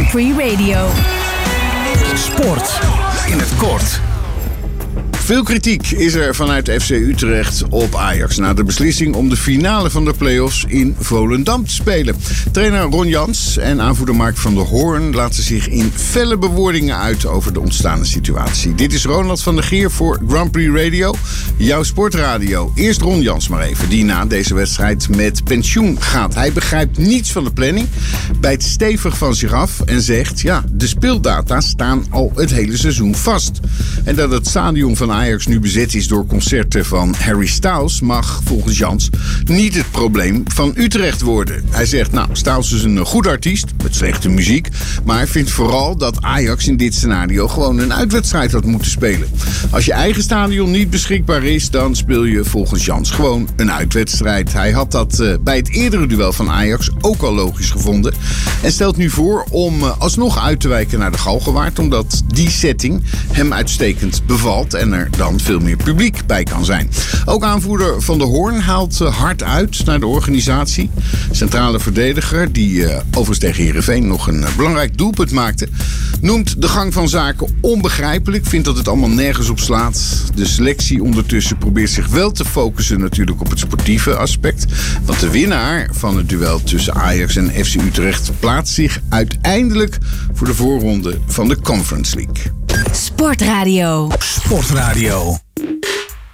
Prix Radio. Sport in het kort. Veel kritiek is er vanuit FC Utrecht op Ajax na de beslissing om de finale van de play-offs in Volendam te spelen. Trainer Ron Jans en aanvoerder Mark van der Hoorn laten zich in felle bewoordingen uit over de ontstane situatie. Dit is Ronald van der Geer voor Grand Prix Radio, jouw sportradio. Eerst Ron Jans maar even, die na deze wedstrijd met pensioen gaat. Hij begrijpt niets van de planning, bijt stevig van zich af en zegt, ja, de speeldata staan al het hele seizoen vast. En dat het stadion van Ajax nu bezet is door concerten van Harry Styles mag volgens Jans niet het probleem van Utrecht worden. Hij zegt, nou, Styles is een goed artiest met slechte muziek, maar hij vindt vooral dat Ajax in dit scenario gewoon een uitwedstrijd had moeten spelen. Als je eigen stadion niet beschikbaar is, dan speel je volgens Jans gewoon een uitwedstrijd. Hij had dat bij het eerdere duel van Ajax ook al logisch gevonden en stelt nu voor om alsnog uit te wijken naar de Galgenwaard, omdat die setting hem uitstekend bevalt en er dan veel meer publiek bij kan zijn. Ook aanvoerder Van der Hoorn haalt hard uit naar de organisatie. Centrale verdediger, die overigens tegen Heerenveen nog een belangrijk doelpunt maakte, noemt de gang van zaken onbegrijpelijk, vindt dat het allemaal nergens op slaat. De selectie ondertussen probeert zich wel te focussen natuurlijk op het sportieve aspect, want de winnaar van het duel tussen Ajax en FC Utrecht plaatst zich uiteindelijk voor de voorronde van de Conference League. Sportradio. Sportradio.